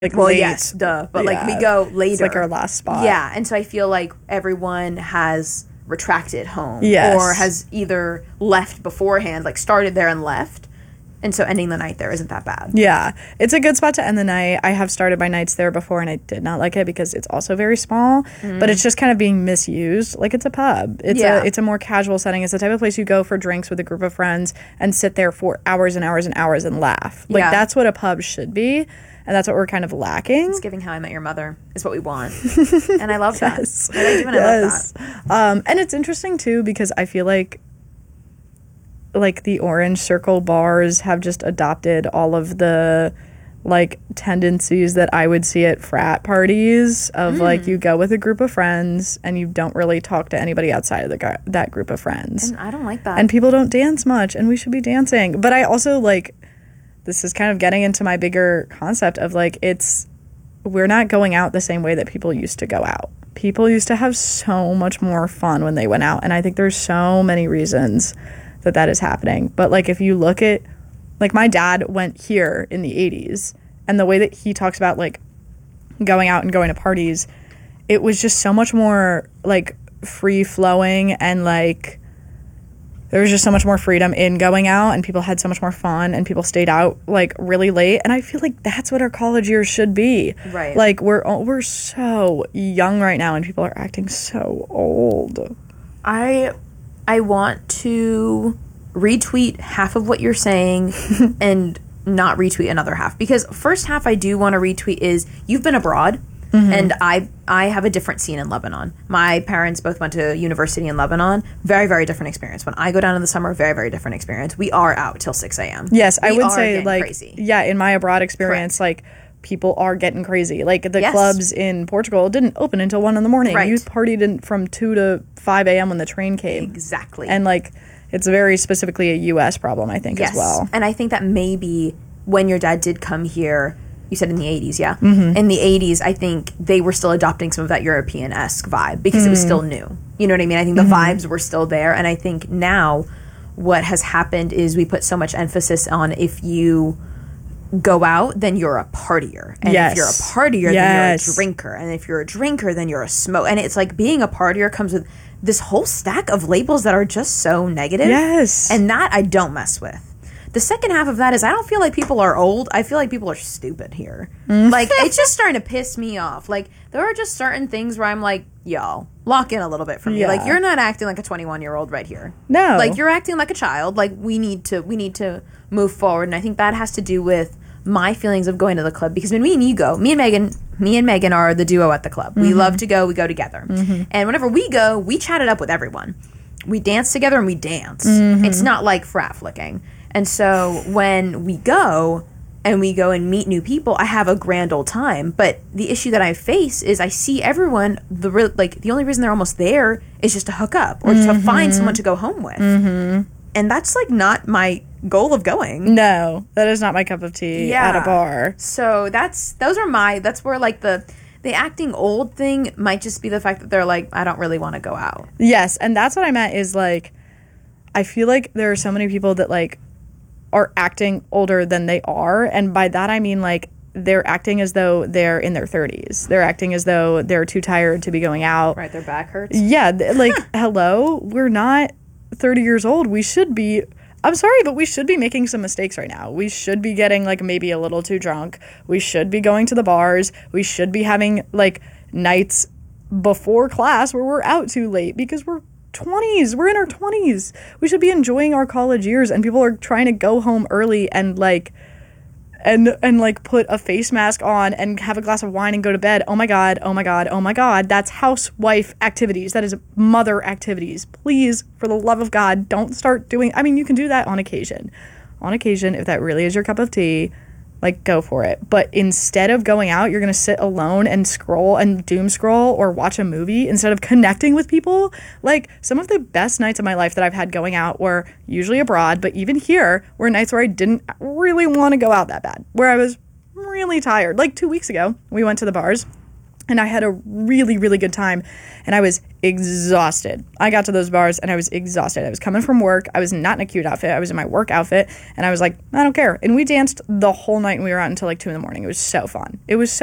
like well, late. yes, duh. But like we Yeah. go later. It's like our last spot. Yeah, and so I feel like everyone has retracted home. Yes. Or has either left beforehand, like started there and left. And so ending the night there isn't that bad. Yeah, it's a good spot to end the night. I have started my nights there before, and I did not like it because it's also very small, but it's just kind of being misused. Like, it's a pub. It's a more casual setting. It's the type of place you go for drinks with a group of friends and sit there for hours and hours and hours and laugh. Like, that's what a pub should be, and that's what we're kind of lacking. It's giving How I Met Your Mother is what we want. And I love that. Yes. I love that. And it's interesting, too, because I feel like the Orange Circle bars have just adopted all of the like tendencies that I would see at frat parties of like you go with a group of friends and you don't really talk to anybody outside of that group of friends. And I don't like that. And people don't dance much, and we should be dancing. But I also like, this is kind of getting into my bigger concept of like, we're not going out the same way that people used to go out. People used to have so much more fun when they went out, and I think there's so many reasons that is happening. But like, if you look at, like, my dad went here in the 80s, and the way that he talks about like going out and going to parties, it was just so much more like free flowing, and like there was just so much more freedom in going out, and people had so much more fun, and people stayed out like really late. And I feel like that's what our college years should be. Right. Like, we're so young right now, and people are acting so old. I want to retweet half of what you're saying and not retweet another half. Because first half I do want to retweet is you've been abroad, and I have a different scene in Lebanon. My parents both went to university in Lebanon. Very, very different experience. When I go down in the summer, very, very different experience. We are out till 6 a.m. Yes, I We would are say getting like crazy. Yeah, in my abroad experience, like people are getting crazy. Like the clubs in Portugal didn't open until 1 a.m. Right. You partied from 2 to 5 a.m. when the train came. Exactly. And like, it's very specifically a U.S. problem, I think, as well. And I think that maybe when your dad did come here, you said in the 80s, yeah? In the 80s, I think they were still adopting some of that European-esque vibe because it was still new. You know what I mean? I think the vibes were still there. And I think now what has happened is we put so much emphasis on if you go out, then you're a partier. And if you're a partier, then you're a drinker. And if you're a drinker, then you're a smoke. And it's like being a partier comes with this whole stack of labels that are just so negative. Yes. And that I don't mess with. The second half of that is I don't feel like people are old. I feel like people are stupid here. Like, it's just starting to piss me off. Like, there are just certain things where I'm like, yo, lock in a little bit for me. Yeah. Like, you're not acting like a 21-year-old right here. No. Like, you're acting like a child. Like, we need to move forward. And I think that has to do with my feelings of going to the club, because when me and you go, me and Megan are the duo at the club. We love to go. We go together. And whenever we go, we chat it up with everyone. We dance together and we dance. It's not like frat flicking. And so when we go and meet new people, I have a grand old time. But the issue that I face is I see everyone, the only reason they're almost there is just to hook up or just to find someone to go home with. And that's like not my goal of going. No, that is not my cup of tea at a bar. So that's where like the acting old thing might just be the fact that they're like, I don't really want to go out. Yes, and that's what I meant is like, I feel like there are so many people that like are acting older than they are, and by that I mean like they're acting as though they're in their 30s. They're acting as though they're too tired to be going out. Right, their back hurts. Yeah, like hello, we're not 30 years old. We should be, I'm sorry, but we should be making some mistakes right now. We should be getting like maybe a little too drunk. We should be going to the bars. We should be having like nights before class where we're out too late because we're 20s. We're in our 20s. We should be enjoying our college years, and people are trying to go home early and like like put a face mask on and have a glass of wine and go to bed. Oh my god, oh my god, oh my god. That's housewife activities. That is mother activities. Please, for the love of God, don't start doing, I mean, you can do that on occasion. On occasion, if that really is your cup of tea, like, go for it. But instead of going out, you're going to sit alone and scroll and doom scroll or watch a movie instead of connecting with people. Like, some of the best nights of my life that I've had going out were usually abroad, but even here were nights where I didn't really want to go out that bad, where I was really tired. Like 2 weeks ago, we went to the bars And I had a really, really good time, and I was exhausted. I got to those bars, and I was exhausted. I was coming from work. I was not in a cute outfit. I was in my work outfit, and I was like, I don't care. And we danced the whole night, and we were out until like 2 a.m. It was so fun. It was so